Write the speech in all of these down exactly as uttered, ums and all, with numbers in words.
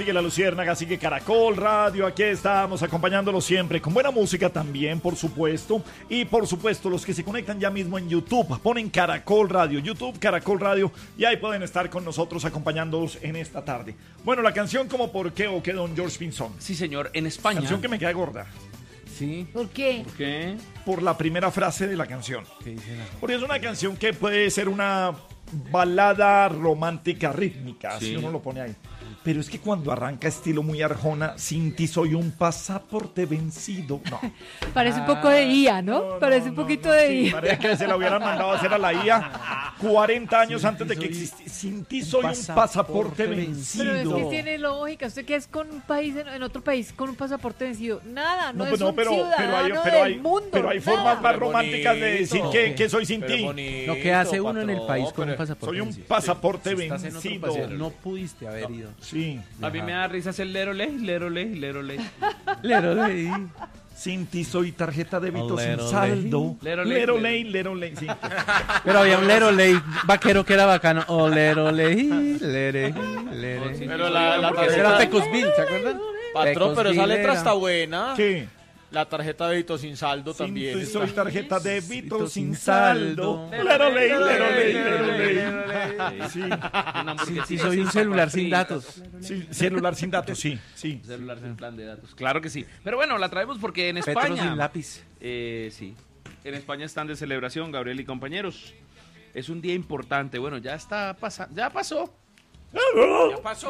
sigue La Luciérnaga, sigue Caracol Radio. Aquí estamos acompañándolos siempre con buena música también, por supuesto. Y por supuesto, los que se conectan ya mismo en YouTube, ponen Caracol Radio, YouTube Caracol Radio, y ahí pueden estar con nosotros acompañándolos en esta tarde. Bueno, la canción como ¿Por qué o qué, don George Pinzón? Sí, señor, en España. Canción que me queda gorda. Sí. ¿Por qué? ¿Por qué? Por la primera frase de la canción. ¿Qué dice la... Porque es una canción que puede ser una balada romántica rítmica, Sí. si uno lo pone ahí. Pero es que cuando arranca estilo muy Arjona, sin ti soy un pasaporte vencido. No. Parece un poco de I A, ¿no? No, Parece no, un no, poquito no, de sí, I A. parece que se la hubieran mandado a hacer a la I A cuarenta años antes de que existiera. Sin ti soy un pasaporte vencido. Pero es que tiene lógica. ¿Usted qué es con un país, en, en otro país, con un pasaporte vencido? Nada, no, No, es pues no, un pero, ciudadano pero hay, pero hay, del mundo. pero hay nada. formas más Pero románticas de decir bonito. que, que soy sin Pero ti. bonito, Lo que hace uno en el patrón, país con un pero- pasaporte. Soy un vencido. pasaporte Si estás en otro vencido. país, no pudiste haber ido. Sí. A mí me da risa hacer lero ley, lero ley, lero ley. Lero leí. Sin ti soy tarjeta débito sin Lero saldo. Lero ley. Lero ley, lero ley. Sí. Pero había un lero ley vaquero que era bacano. Oh, lero leí, lere, lere. Pero la, la Ese era tarjeta... Pecosville, ¿se acuerdan? Patrón, pero esa letra está buena. buena. ¿Qué? La tarjeta de débito sin saldo Sin también. ti está. soy tarjeta débito Sin sin saldo. saldo. Lero ley, lero ley, lero ley. Sí. Una Sí, hamburguesita sí, soy un sin celular papas sin fritas. datos. Sí, celular sin datos, sí, sí. Celular sin plan de datos. Claro que sí. Pero bueno, la traemos porque en Petro España. sin lápiz. Eh, sí. En España están de celebración, Gabriel y compañeros. Es un día importante. Bueno, ya está pasando. Ya pasó. Ya pasó.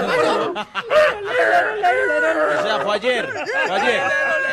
O sea, fue ayer. Fue ayer.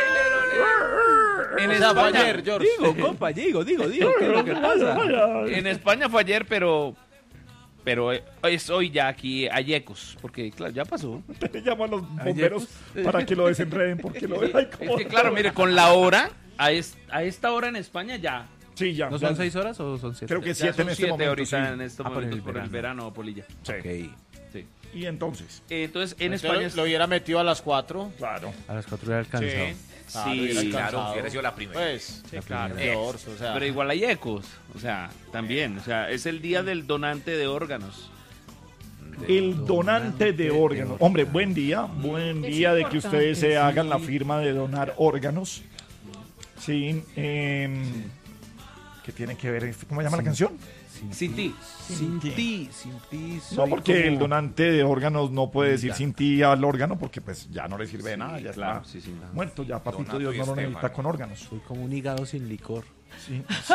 En O sea, fue España, ayer, George. Digo, compa, digo, digo, digo, ¿qué es lo que pasa? en España fue ayer, pero. Pero eh, es hoy ya aquí a Yecos. Porque, claro, ya pasó. Te llamo a los bomberos para que lo desenreden porque lo ven ahí como... Es que, claro, mire, con la hora, a, es- a esta hora en España ya. Sí, ya. ¿No ya. son seis horas o son siete? Creo que Ya siete son en este siete momento. ahorita sí. en estos Ah, por momentos el por el verano. verano, Polilla. Sí. Ok. Sí. Y entonces, Eh, Entonces, en Entonces, España. lo hubiera metido a las cuatro. claro. A las cuatro era alcanzado. Claro, Sí, hubiera claro, alcanzado. hubiera sido la primera. Pues, Sí, claro. George, o sea. Pero igual hay ecos, o sea, también, o sea, es el día del donante de órganos. El donante de órganos. Hombre, buen día, buen Es día de que importante, ustedes se sí. hagan la firma de donar órganos. Sí. Eh, ¿Qué tiene que ver? ¿Cómo se llama la canción? Sin ti. Sin ti, sin ti. No, soy porque como- el donante de órganos no puede decir sin ti al órgano porque pues ya no le sirve de nada, ya claro, está sí, sí. muerto, ya papito Donato Dios y no lo Estefano. necesita con órganos. Soy como un hígado sin licor. Sí, sí.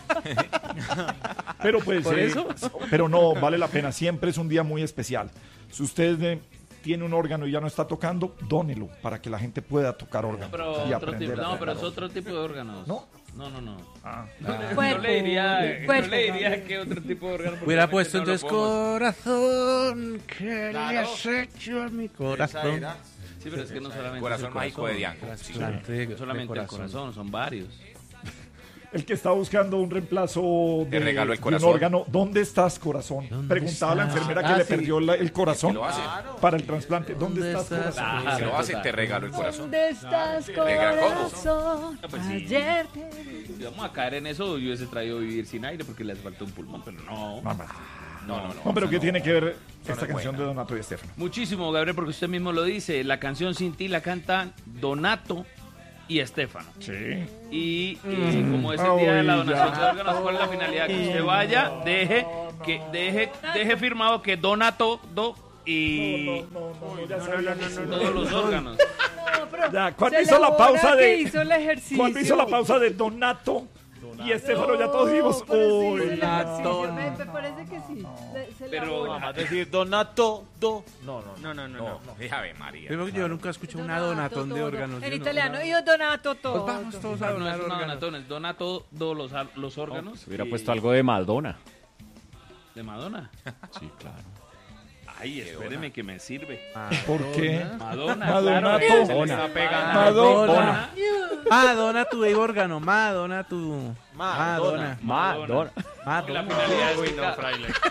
Pero pues, ¿Por eh, eso? pero no, vale la pena, siempre es un día muy especial. Si usted eh, tiene un órgano y ya no está tocando, dónelo para que la gente pueda tocar órganos Pero y otro aprender tipo, a no, tocar pero es órganos. otro tipo de órganos. ¿No? No, no, no. Ah. No Cuerpo, le diría, no cuerpo. le diría que otro tipo de órgano. porque Hubiera obviamente puesto no lo entonces podemos- corazón, ¿qué le Claro. has hecho a mi Esa corazón? era. Sí, pero es que no solamente Corazón es el mágico de Diango. Trasplante de- No de solamente el corazón, son varios. El que está buscando un reemplazo de, Te regalo el de un corazón. órgano, ¿dónde estás, corazón? ¿Dónde Preguntaba la estás? enfermera que Ah, le sí. perdió la- el corazón Que lo hacen. para el trasplante. ¿Dónde, ¿Dónde estás, estás? corazón? Ah, Si lo hacen, total. te regalo el corazón. ¿Dónde estás, Negra, ¿cómo? corazón? Ah, pues sí. Ayer te vi. Si vamos a caer en eso, yo hubiese traído vivir sin aire porque les falta un pulmón, pero no. No, no. No, no, No, pero ¿qué tiene que ver no esta es canción buena. de Donato y Estefano? Muchísimo, Gabriel, porque usted mismo lo dice. La canción Sin Ti la cantan Donato y Estefano. Sí. Y eh, como es el día de la Uy, donación ya. de órganos, ¿cuál es la finalidad? Que usted vaya, deje, que deje, deje firmado que Donato do y No, no, no, no, ya sabía que sí. todos los órganos. No, pero Ya, ¿cuándo se hizo la elabora pausa que de- hizo el ejercicio. Cuando hizo la pausa de Donato y Estefano, ya todos dijimos, No, pero sí uy, hizo el no. ejercicio. Me, me parece que sí. Se- se Pero- elabora. Vamos a decir Donato, do. No, no, No, no, no, No, no, Ave María. Primero que yo nunca escuché una donatón de todo. órganos. En yo no- italiano, io donato todo. Pues vamos todos a No, donar es una órganos. donatón, es Donato do los, los órganos. Se hubiera y- puesto algo de Madonna. de Madonna. Sí, claro. Ay, espéreme que me sirve. ¿Por qué? Madonna, Madonato. claro. Se le está pegando. Madonna. Madonna tu órgano, Madonna tu. Madonna. Madonna. Y la Madonna. finalidad es que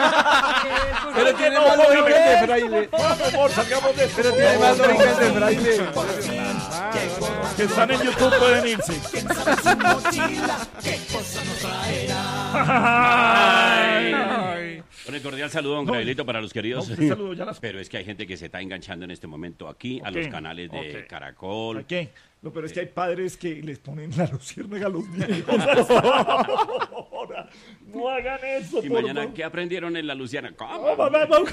Pero tiene más lógica de fraile. Por favor, salgamos de esto. Pero tiene más lógica de fraile. Que están en YouTube pueden irse. Ay. Un cordial saludo, don No, Gabrielito, para los queridos. no, usted saludó ya las- Pero es que hay gente que se está enganchando en este momento aquí a Ok, los canales de ok. Caracol. ¿Para qué? Lo peor es que hay padres que les ponen la luciérnaga a los niños. Ahora, no hagan eso, Y por mañana, favor. ¿qué aprendieron en la Luciana? ¿Cómo? No, mamá, no.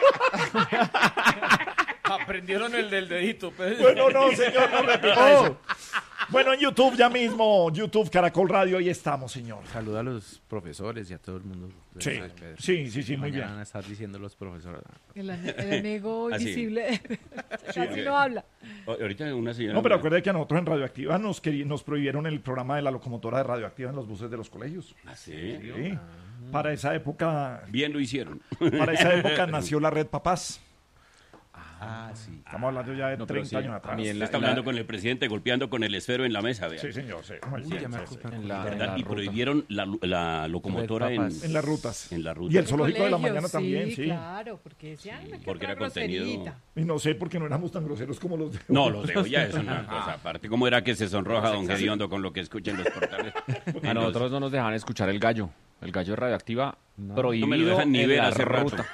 Aprendieron el del dedito. pues. Bueno, no, señor, no repita eso. Bueno, en YouTube ya mismo, YouTube Caracol Radio, ahí estamos, señor. Saluda a los profesores y a todo el mundo. Sí, Gracias, Pedro. sí, sí, sí, muy Mañana bien. van a estar diciendo los profesores. El, ane- el enemigo Así. invisible. Casi ok. no habla. O- Ahorita una señora... No, pero acuérdate que a nosotros en Radioactiva nos, queri- nos prohibieron el programa de la locomotora de Radioactiva en los buses de los colegios. ¿Ah, sí? Sí. Para esa época, Bien lo hicieron. para esa época nació la Red Papás. Ah, sí. Estamos hablando ya de No, pero treinta sí, años a atrás. mí en la- Está hablando con el presidente, golpeando con el esfero en la mesa, vea. Sí, señor, sí. Uy, ya me Sí, sí. acuerdo. En la, en ¿Verdad? la Y ruta. prohibieron la, lu- la locomotora en, Papas. En las rutas. en la ruta. Y el zoológico de la Colegios, mañana también, sí. claro, porque decían que porque otra era contenido- groserita. Y no sé por qué no éramos tan groseros como los de No, los de hoy ya es una cosa aparte. ¿Cómo era que se sonroja don Gediondo con lo que escucha en los portales? A nosotros no nos dejaban escuchar el gallo. El gallo radioactiva prohibido No me lo dejan ni en ver la hace rato. ruta.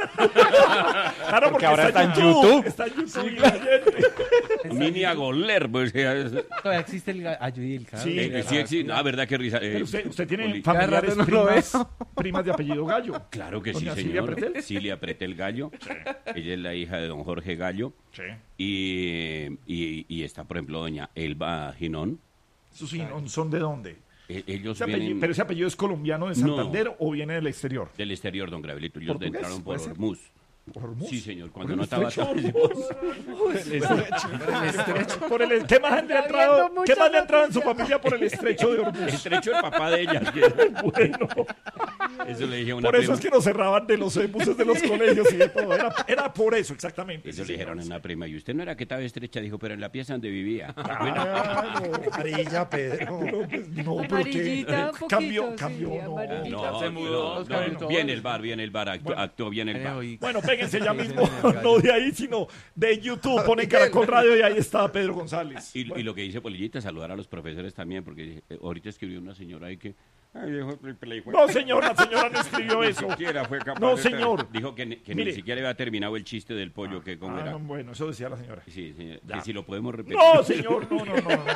Claro, porque, ahora está, está en en YouTube. YouTube. Está en YouTube. y la gente- Mini a goler, pues. eh, Todavía existe el ga- ayuda y el carro. Sí, eh, sí existe. Ah, ¿verdad que risa? eh, Pero usted, usted tiene Poli- familiares Cada rato no lo primas, primas de apellido Gallo. Claro que sí, Doña Silvia señor. Pretel. Silvia Pretel Gallo. Ella es la hija de don Jorge Gallo. Sí. Y, y, y está, por ejemplo, doña Elba Ginón. ¿Sus hijos son de dónde? Eh, Ellos Ese apellido- vienen ¿Pero ese apellido es colombiano de No. Santander o viene del exterior? del exterior, don Gravelito. Ellos ¿Portugués? entraron por ¿Puede ser? Hormuz. ¿Por Hormuz? Sí, señor. ¿Por Cuando el no estaba estrecho tan- de Hormuz? El estrecho. Por el, ¿Qué más le ha Está entrado, viendo ¿qué más le ha muchas entrado en su noticias. familia por el estrecho de El Hormuz? estrecho del papá de ella. Bueno, Eso le dije a una por eso prima. es que nos cerraban de los buses de los colegios y de todo. Era, era por eso, exactamente. Eso sí, le dijeron a señor. una prima. Y usted no era que estaba estrecha, dijo, pero en la pieza donde vivía. Claro. Amarilla, Pedro. Pero, pues, no, pero Amarillita que un poquito, cambió, sí, cambió, no. amarillita. No, Se mudó. no, no, no, viene el bar, viene el bar, actuó, actuó bien el Eh, bar. hoy- Bueno, péguense ya Sí, mismo, señor, gallo. no de ahí, sino de YouTube. Ponen Caracol Radio y ahí está Pedro González. Y, y lo que dice Polillita, saludar a los profesores también, porque eh, ahorita escribió una señora ahí que... Ay, dijo, el play fue- No, señor, la señora no escribió Ni eso. siquiera fue capaz No, de- señor. Dijo que, ni- que Mire. ni siquiera había terminado el chiste del pollo, que cómo Ah, era. no, bueno, eso decía la señora. Sí, sí, Ya. que si lo podemos repetir. No, señor, no, no, no. no.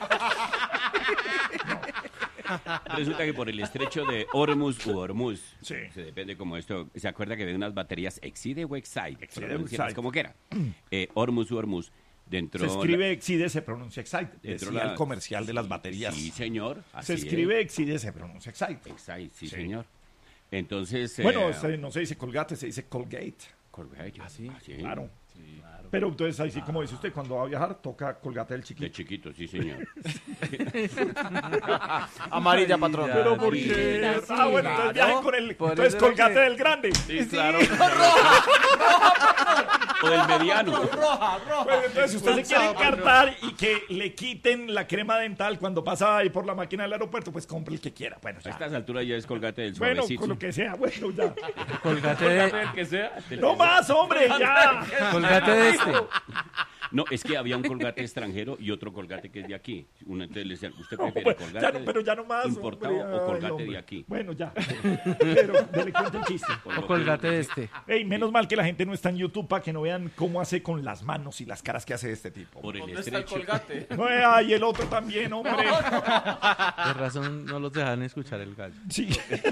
Resulta que por el estrecho de Hormuz u Hormuz, Sí. se depende como esto, se acuerda que había unas baterías Exide o Excite, Exide o pronunciadas Excite. como quiera. Eh, Hormuz u Hormuz, dentro... Se escribe Exide, se pronuncia Excite. Dentro Decía la- el comercial de las baterías. Sí, señor. Se así escribe Exide, se pronuncia Excite. es. Excite, sí, Sí. señor. Entonces... eh, Bueno, se- no se dice Colgate, se dice Colgate. Colgate, ¿Ah, sí? así, Claro. Pero entonces ahí sí, como dice usted, cuando va a viajar, toca Colgate del De chiquito. chiquito, sí, señor. Amarilla, patrón. Pero ¿por Amarillita, qué? sí. Ah, bueno, entonces Claro. viajen con el... Por Entonces eso era Colgate que- del grande. Sí, claro. O del mediano. Pues entonces, si usted se quiere encartar y que le quiten la crema dental cuando pasa ahí por la máquina del aeropuerto, pues compre el que quiera. Bueno, A ya. estas alturas ya es Colgate del Bueno, suavecito. con lo que sea, bueno, ya. Colgate de, El que sea. No más, hombre, ya. colgate de este. No, es que había un Colgate extranjero y otro Colgate que es de aquí. Uno, entonces le decía, ¿usted No, prefiere bueno, Colgate ya no, pero ya no más. importado hombre, o ay, Colgate hombre. de aquí? Bueno, ya. Pero dele cuenta el chiste. Con lo O que- colgate de este. Ey, menos mal que la gente no está en YouTube para que no vean cómo hace con las manos y las caras que hace este tipo. Por el ¿Dónde está el estrecho. colgate? No, ay, el otro también, hombre. De razón no los dejan escuchar el gallo. Sí.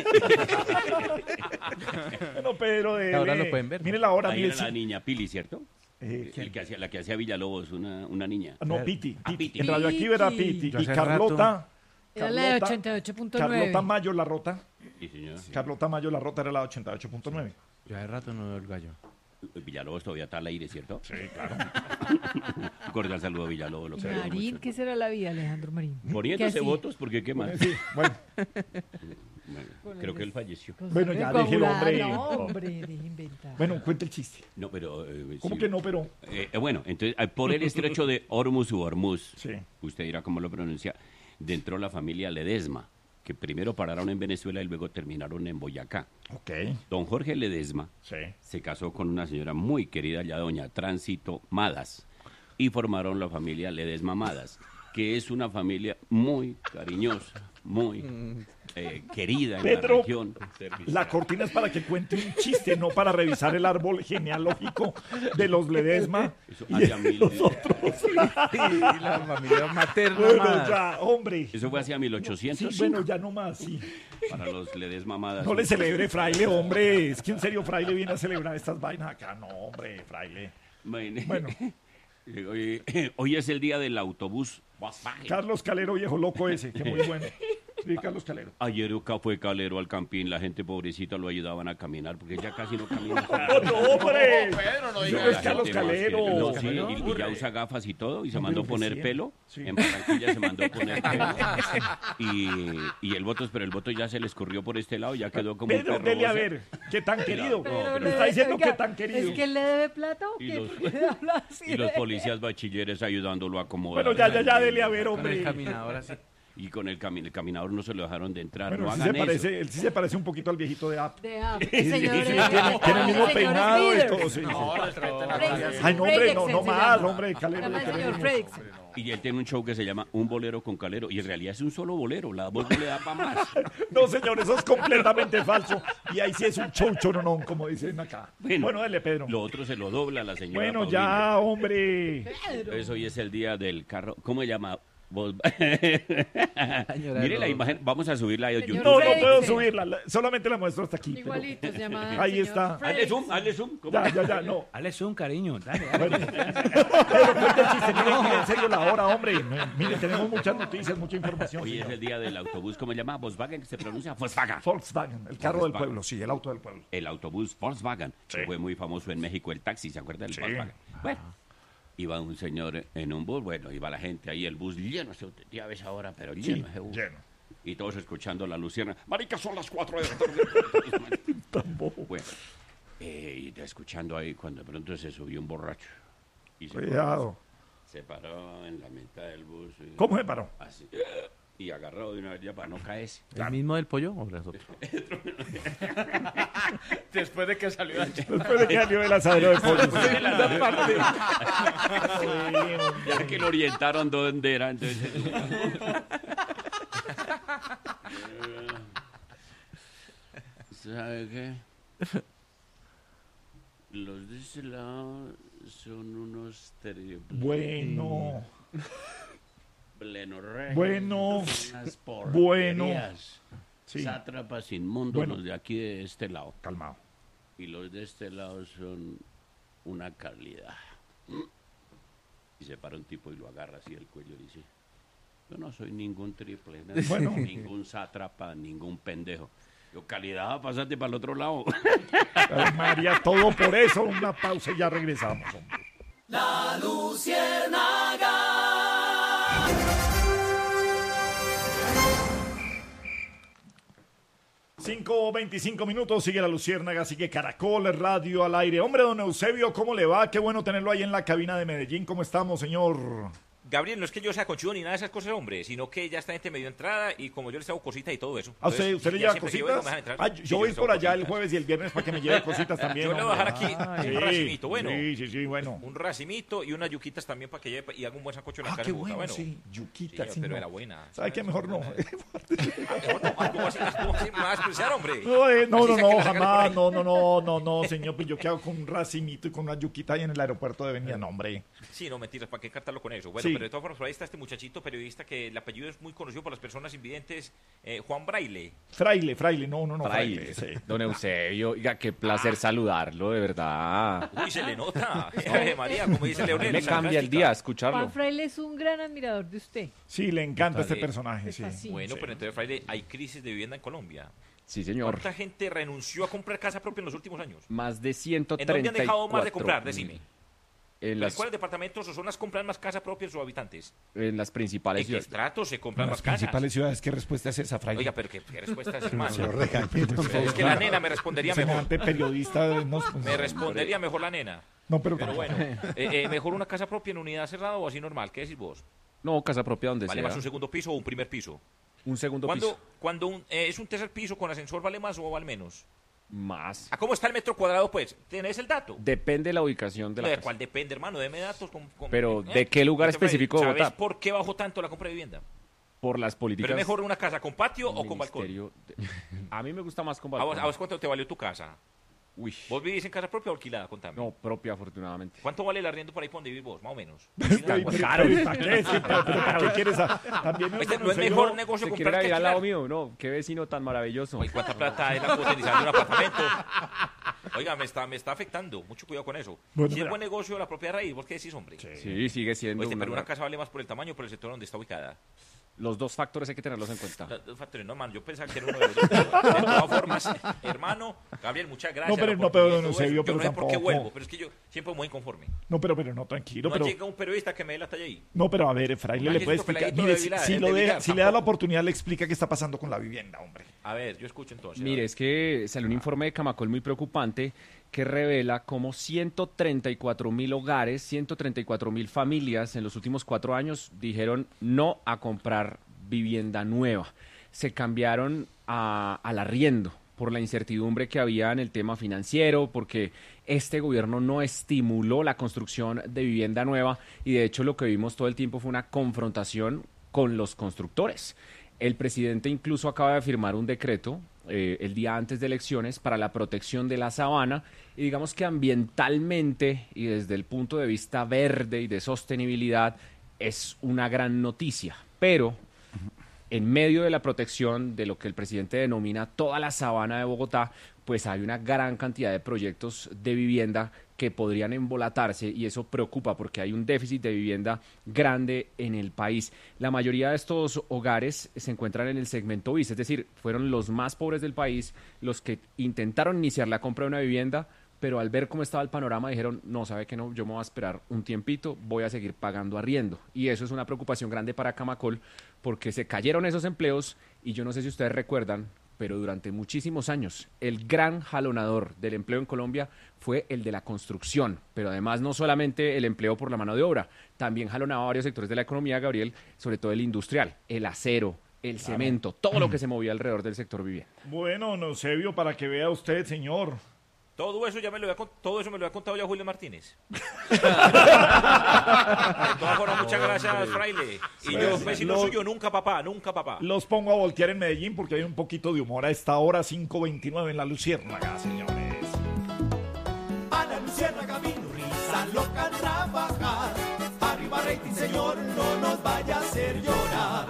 Bueno, Pedro, de. Ahora lo pueden ver, ¿no? Mire la hora, Ahí mire. era la sí. niña Pili, ¿cierto? Eh, El que hacía, la que hacía Villalobos, una, una niña. no, Piti. Ah, Piti. Piti. En Radioactiva era Piti. Piti. Yo Y hace Carlota. Era la de Carlota- ochenta y ocho punto nueve. Carlota Mayo La Rota. Sí, señor. Carlota Mayo La Rota era la ochenta y ocho punto nueve. Yo hace rato no veo el gallo. Villalobos todavía está al aire, ¿cierto? Sí, claro. Un cordial saludo a Villalobos. Lo Y queremos Marín, mucho. ¿qué será la vida, Alejandro Marín? ¿Qué Poniéndose hacía? votos, porque qué más. Sí, bueno. Bueno, creo que él falleció. Cosas Bueno, ya, de deje el hombre. No, hombre, deje inventar. Bueno, cuenta el chiste. No, pero... eh, ¿Cómo sí. que no, pero? Eh, eh, bueno, entonces, eh, por el estrecho de Hormuz u Hormuz, Sí. usted dirá cómo lo pronuncia, entró la familia Ledesma, que primero pararon en Venezuela y luego terminaron en Boyacá. Ok. Don Jorge Ledesma Sí. se casó con una señora muy querida, ya doña Tránsito Madas, y formaron la familia Ledesma Madas. que es una familia muy cariñosa, muy eh, querida en Pedro, la región. La cortina es para que cuente un chiste, no para revisar el árbol genealógico de los Ledesma. Eso y hace de a mil- nosotros. Sí, la familia materna Bueno, más. ya, hombre. Eso fue hacia Sí, mil ochocientos bueno, ya no más, sí. para los Ledes mamadas. No le celebre, fraile, hombre. Es que un serio fraile viene a celebrar estas vainas acá. No, hombre, fraile. Bueno, Bueno. hoy, hoy es el día del autobús Volkswagen. Carlos Calero, viejo loco ese, que muy bueno. Sí, Carlos Calero. Ayer acá fue Calero al campín, la gente pobrecita lo ayudaban a caminar porque ya casi no camina. ¡Oh, no, hombre! Pedro, no No, digas es La Carlos gente más que- Calero. no, sí, y, y ya usa gafas y todo, y se No, mandó pero poner recién. pelo. Sí. En Barranquilla se mandó poner pelo. Y, y el voto, pero el voto ya se le escurrió por este lado, ya quedó como un Pedro, perro dele a rosa. ver, qué tan querido. Pero Me le- está diciendo oiga, que tan querido. ¿Es que él le debe plata o Y qué? los- ¿Por qué habla así Y los de- policías bachilleres ayudándolo a acomodar. Bueno, ya, ya, ya, dele a ver, Con el hombre. caminador así. Y con el, cami- el caminador no se lo dejaron de entrar. Bueno, no él sí, hagan se eso. parece, él sí se parece un poquito al viejito de App. De App. Sí, El sí, señor sí, es- tiene, tiene el mismo señor peinado y Smider. todo. Sí, sí. Fredricksen. Ay, no, hombre, no, no Fredricksen se más, llama. hombre, Se Calero. llama el le señor queremos. Fredricksen. Y él tiene un show que se llama Un bolero con Calero. Y en realidad es un solo bolero. La voz no le da para más. No, señor, eso es completamente falso. Y ahí sí es un show choronón, como dicen acá. Bueno, dele, Pedro. Lo otro se lo dobla la señora. Bueno, Paulina. ya, hombre. Entonces hoy es el día del carro. ¿Cómo se llama? Vol- Señora Mire la Rosa. imagen. Vamos a subirla a Señor YouTube. No, no Fredricksen. puedo subirla, la- solamente la muestro hasta aquí. pero- Igualito se llama. Ahí señor está. Hazle Fredricksen. zoom, hazle zoom. ¿Cómo? Ya, ya, ya, no. Dale zoom, cariño. Dale, dale. Bueno. Pero cuente el chiste, mire, mire, en serio la hora, hombre. No, mire, tenemos muchas noticias, mucha información. Hoy es señor. el día del autobús. ¿Cómo se llama? Volkswagen, que se pronuncia Volkswagen. Volkswagen, el carro del Volkswagen. pueblo, sí, el auto del pueblo. El autobús Volkswagen. Sí. Que fue muy famoso en México, el taxi. ¿Se acuerda del Sí. Volkswagen? Bueno. Iba un señor en un bus, bueno, iba la gente ahí, el bus lleno, se- ya ves ahora, pero Sí, lleno ese bus. lleno. Y todos escuchando la lucierna. Marica, son las cuatro de la tarde. Tampoco. Bueno, eh, y escuchando ahí, cuando de pronto se subió un borracho. Y se Cuidado. Se paró en la mitad del bus. y- ¿Cómo se paró? Así. Y agarrado de una vez ya para no caerse. ¿El mismo del pollo o los otros? Después de que salió la Después de que salió el asadero de pollo. Ya que lo orientaron dónde era, entonces. ¿Sabe qué? Los de ese lado son unos terribles. Bueno, plenorregios, bueno, unas bueno. porquerías, sí, sátrapas inmundos, Bueno. los de aquí de este lado. calmado. Y los de este lado son una calidad. Y se para un tipo y lo agarra así el cuello y dice, yo no soy ningún triple, ¿no? Bueno. Ningún sátrapa, ningún pendejo. Yo, calidad, pasate para el otro lado. Ay, María, todo por eso. Una pausa y ya regresamos, hombre. cinco veinticinco minutos, sigue la Luciérnaga, sigue Caracol Radio al aire. Hombre, don Eusebio, ¿cómo le va? Qué bueno tenerlo ahí en la cabina de Medellín. ¿Cómo estamos, señor? Gabriel, no es que yo sea conchudo ni nada de esas cosas, hombre, sino que ya esta gente me dio entrada y como yo les hago cositas y todo eso. ¿A usted, Entonces, usted le ya lleva siempre que yo vengo cositas? me dejan entrar. Ah, yo Sí, yo voy les por hago allá el cositas. jueves y el viernes para que me lleve cositas también. Yo le voy a dejar hombre. aquí Sí, un racimito, bueno. Sí, sí, sí, bueno. Un racimito y unas yuquitas también para que lleve y haga un buen sancocho en la Ah, casa. qué en Bogotá, bueno, bueno. sí. Yuquita, Sí, sí, pero no. era buena. ¿Sabe qué? Mejor no. Mejor no, ¿cómo así? ¿Cómo así? ¿Me vas a despreciar, hombre? No, eh, no, Así no, saque- no, sácale por jamás, ahí. no, no, no, no, no, señor, pues yo qué hago con un racimito y con una yuquita ahí en el aeropuerto de Avenida, no, hombre. Sí, no, mentiras, ¿para qué cartarlo con eso? Bueno, Sí. pero de todas formas, por ahí está este muchachito periodista que el apellido es muy conocido por las personas invidentes, eh, Juan Braille. Fraile, fraile, no, no, no, Fraile. fraile, sí. Don Eusebio, oiga, qué placer saludarlo, de verdad. Uy, se le nota. Ave María, como dice A mí Leonel. me cambia el sarcástica. día Juan escucharlo. Fraile es un gran admirador de usted. Sí, le encanta este Total, eh, personaje, le sí. fascina. Bueno, Sí. pero entonces, Fraile, hay crisis de vivienda en Colombia. Sí, señor. ¿Cuánta gente renunció a comprar casa propia en los últimos años? Más de ciento ¿En treinta dónde han dejado más de y cuatro comprar? mil. Decime. En ¿En las, cuáles departamentos o zonas compran más casa propia sus habitantes? en las principales ¿En qué ciudades. estratos se compran En las más casas? principales ciudades, ¿qué respuesta es esa, fraile? Oiga, pero ¿qué, qué respuesta es, hermano? Señor, regañe, por favor. Es que la nena me respondería mejor. Semejante periodista, no, pues, Me respondería mejor la nena. no, pero, Pero bueno, eh, eh, mejor una casa propia en unidad cerrada o así normal. ¿Qué decís vos? No, casa propia donde ¿Vale sea. más un segundo piso o un primer piso? Un segundo ¿Cuándo, piso. cuando un- eh, es un tercer piso con ascensor, vale más o vale menos? Más. ¿A cómo está el metro cuadrado, pues? ¿Tenés el dato? Depende de la ubicación de la ¿De casa. cuál depende, hermano? Deme datos. Con, con- Pero, ¿eh? ¿de qué lugar Este, específico de ¿Sabes Bogotá? por qué bajó tanto la compra de vivienda? Por las políticas. ¿Pero es mejor una casa con patio o con balcón? Ministerio de- A mí me gusta más con ¿A balcón. vos, a vos cuánto te valió tu casa? Uy, ¿Vos vivís en casa propia o alquilada? Contame. no, propia, afortunadamente. ¿Cuánto vale el arriendo para ir por donde vivís vos? Más o menos. Pero, caro. pero, ¿para qué? Sí, pero, pero ¿para qué quieres? a- También Este, no ¿No es sé, mejor yo- negocio ¿Se quiere comprar que ir al lado alquilar? mío? No, qué vecino tan maravilloso. Oye, ¿cuánta plata es la cuota inicial de un apartamento? Oiga, me está, me está afectando. Mucho cuidado con eso. Bueno, si es mira. buen negocio la propia raíz, ¿vos qué decís, hombre? Sí, sigue siendo. Oíste, una- pero una casa vale más por el tamaño o por el sector donde está ubicada. Los dos factores hay que tenerlos en cuenta. Los dos factores, no, hermano, yo pensaba que era uno de los dos. De todas formas, hermano, Gabriel, muchas gracias. No, pero- la no, pero oportunidad y no todo se eso. vio, Yo pero no sé por qué tampoco. vuelvo, pero es que yo siempre muy inconforme. No, pero, pero no, tranquilo. No pero, llega un periodista que me dé la talla ahí. no, pero a ver, Fraile Un le puede viejito explicar. peladito Mire, de si, Vila- si de lo Vila, deja, si le da la tampoco. oportunidad, le explica qué está pasando con la vivienda, hombre. A ver, yo escucho entonces. Mire, es que salió un informe de Camacol muy preocupante que revela cómo ciento treinta y cuatro mil hogares, ciento treinta y cuatro mil familias en los últimos cuatro años dijeron no a comprar vivienda nueva. Se cambiaron a, al arriendo por la incertidumbre que había en el tema financiero, porque este gobierno no estimuló la construcción de vivienda nueva y de hecho lo que vimos todo el tiempo fue una confrontación con los constructores. El presidente incluso acaba de firmar un decreto eh, el día antes de elecciones para la protección de la sabana y digamos que ambientalmente y desde el punto de vista verde y de sostenibilidad es una gran noticia, pero en medio de la protección de lo que el presidente denomina toda la sabana de Bogotá, pues hay una gran cantidad de proyectos de vivienda que podrían embolatarse y eso preocupa porque hay un déficit de vivienda grande en el país. La mayoría de estos hogares se encuentran en el segmento bis, es decir, fueron los más pobres del país los que intentaron iniciar la compra de una vivienda, pero al ver cómo estaba el panorama dijeron, no, sabe que no, yo me voy a esperar un tiempito, voy a seguir pagando arriendo. Y eso es una preocupación grande para Camacol porque se cayeron esos empleos y yo no sé si ustedes recuerdan, pero durante muchísimos años el gran jalonador del empleo en Colombia fue el de la construcción, pero además no solamente el empleo por la mano de obra, también jalonaba varios sectores de la economía, Gabriel, sobre todo el industrial, el acero, el cemento, todo lo que se movía alrededor del sector vivienda. Bueno, no sé, vio para que vea usted, señor. Todo eso ya me lo había, con- todo eso me lo había contado ya Julio Martínez. De todas formas, muchas gracias, Fraile. Y yo, vecino Lo- suyo, nunca papá, nunca papá. Los pongo a voltear en Medellín porque hay un poquito de humor a esta hora, cinco veintinueve en la Luciérnaga, señores. A la luciérnaga vino risa loca a trabajar. Arriba rating, señor, no nos vaya a hacer llorar.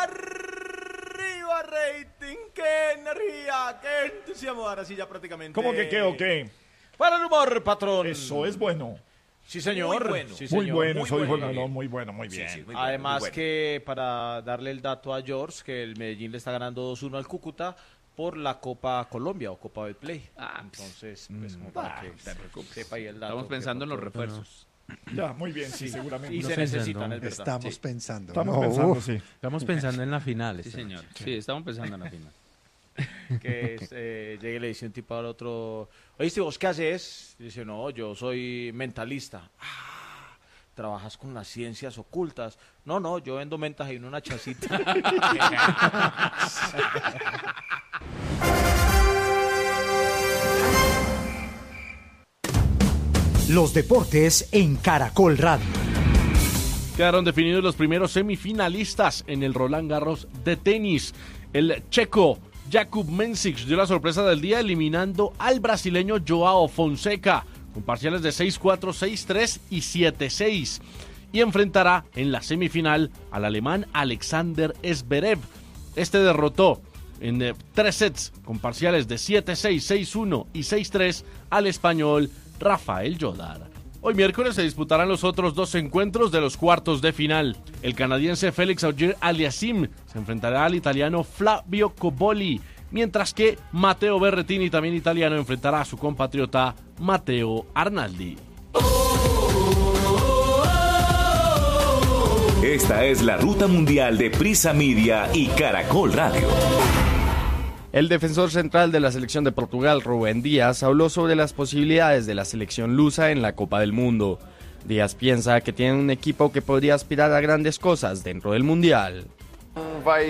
Arriba rating, qué energía, qué entusiasmo. Ahora sí ya prácticamente. ¿Cómo que qué o qué? Para el humor, patrón. Eso es bueno. Sí, señor. Muy bueno. Sí, Muy señor. bueno, muy soy bueno. Juan Alón, muy bueno, muy Sí, bien. sí, muy bueno, Además muy bueno. que para darle el dato a George, que el Medellín le está ganando dos uno al Cúcuta por la Copa Colombia o Copa Betplay. Ah, Entonces, pues como para que sepa ahí el dato. Estamos pensando en los que- refuerzos. Ya, muy bien, sí, seguramente. Y No se pensando. necesitan, es verdad. Estamos Sí. pensando. Estamos No, pensando, uf. sí. Estamos pensando en la final. Sí, esta señor. noche. Sí, estamos pensando en la final. Que es, eh, llegue y le dice un tipo al otro, oíste, ¿vos qué haces? Dice, no, yo soy mentalista. Ah, ¿trabajas con las ciencias ocultas? No, no, yo vendo mentas en una chacita. Los deportes en Caracol Radio. Quedaron definidos los primeros semifinalistas en el Roland Garros de tenis. El checo Jakub Mensik dio la sorpresa del día eliminando al brasileño Joao Fonseca con parciales de seis cuatro, seis tres y siete seis. Y enfrentará en la semifinal al alemán Alexander Zverev. Este derrotó en eh, tres sets con parciales de siete seis, seis uno y seis tres al español Rafael Jodar. Hoy miércoles se disputarán los otros dos encuentros de los cuartos de final. El canadiense Félix Auger-Aliassime se enfrentará al italiano Flavio Cobolli, mientras que Matteo Berrettini, también italiano, enfrentará a su compatriota Matteo Arnaldi. Esta es la ruta mundial de Prisa Media y Caracol Radio. El defensor central de la selección de Portugal, Rubén Díaz, habló sobre las posibilidades de la selección lusa en la Copa del Mundo. Díaz piensa que tiene un equipo que podría aspirar a grandes cosas dentro del Mundial. Vai